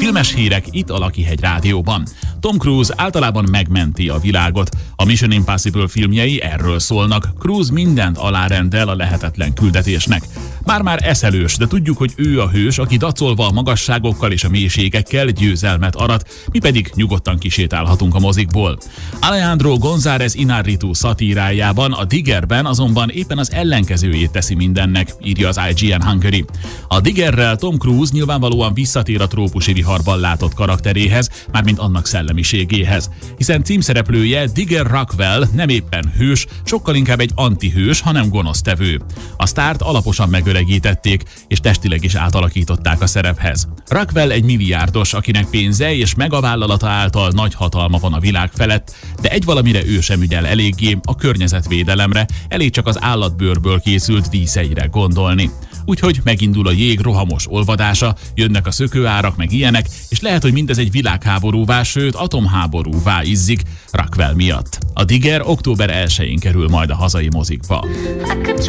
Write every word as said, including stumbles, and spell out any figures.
Filmes hírek itt a Lakihegy Rádióban. Tom Cruise általában megmenti a világot. A Mission Impossible filmjei erről szólnak. Cruise mindent alárendel a lehetetlen küldetésnek. Már-már eszelős, de tudjuk, hogy ő a hős, aki dacolva a magasságokkal és a mélységekkel győzelmet arat, mi pedig nyugodtan kisétálhatunk a mozikból. Alejandro González Iñárritu szatírájában, a Diggerben azonban éppen az ellenkezőjét teszi mindennek, írja az I G N Hungary. A Diggerrel Tom Cruise nyilvánvalóan visszatér a trópusi viharban látott karakteréhez, mármint annak szellemiségéhez. Hiszen címszereplője Digger Rockwell nem éppen hős, sokkal inkább egy antihős, hanem gonosztevő. A sztárt alaposan megöregítették, és testileg is átalakították a szerephez. Rockwell egy milliárdos, akinek pénze és megavállalata által nagy hatalma van a világ felett, de egy valamire ő sem ügyel eléggé, a környezetvédelemre, elég csak az állatbőrből készült díszeire gondolni. Úgyhogy megindul a jég rohamos olvadása, jönnek a szökőárak meg ilyenek, és lehet, hogy mindez egy világháborúvá, sőt atomháborúvá izzik Rockwell miatt. A Digger október elsején kerül majd a hazai mozikba.